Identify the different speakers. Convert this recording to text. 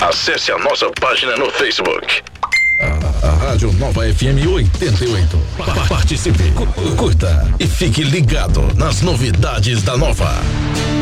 Speaker 1: Acesse a nossa página no Facebook.
Speaker 2: A Rádio Nova FM 88. Participe, curta e fique ligado nas novidades da Nova.